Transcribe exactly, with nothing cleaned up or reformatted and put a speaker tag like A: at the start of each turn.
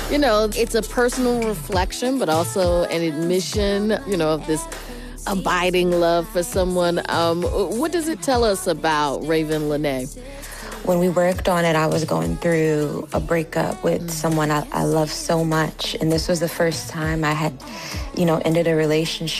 A: You know, it's a personal reflection, but also an admission, you know, of this abiding love for someone. Um, what does it tell us about Raven Lenae?
B: When we worked on it, I was going through a breakup with mm. someone I, I love so much. And this was the first time I had, you know, ended a relationship.